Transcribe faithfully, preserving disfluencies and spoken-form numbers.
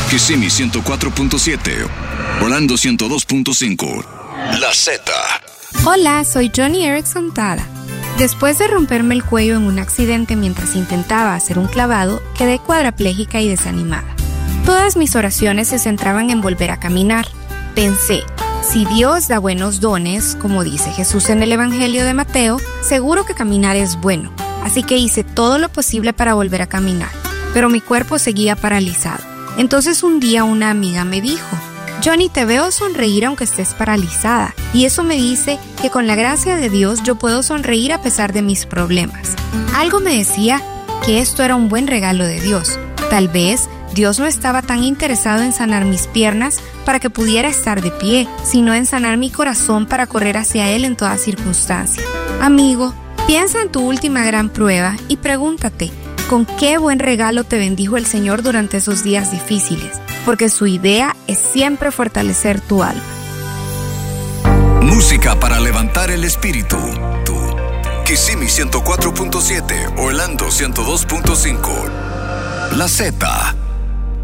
Kissimmee ciento cuatro punto siete, Orlando ciento dos punto cinco. La Z. Hola, soy Johnny Erickson Tada. Después de romperme el cuello en un accidente mientras intentaba hacer un clavado, quedé cuadraplégica y desanimada. Todas mis oraciones se centraban en volver a caminar. Pensé, si Dios da buenos dones, como dice Jesús en el Evangelio de Mateo, seguro que caminar es bueno. Así que hice todo lo posible para volver a caminar, pero mi cuerpo seguía paralizado. Entonces un día una amiga me dijo, Johnny, te veo sonreír aunque estés paralizada, y eso me dice que con la gracia de Dios yo puedo sonreír a pesar de mis problemas. Algo me decía que esto era un buen regalo de Dios. Tal vez Dios no estaba tan interesado en sanar mis piernas para que pudiera estar de pie, sino en sanar mi corazón para correr hacia Él en toda circunstancia. Amigo, piensa en tu última gran prueba y pregúntate, ¿con qué buen regalo te bendijo el Señor durante esos días difíciles? Porque su idea es siempre fortalecer tu alma. Música para levantar el espíritu. Kissimmee ciento cuatro punto siete, Orlando ciento dos punto cinco. La Z.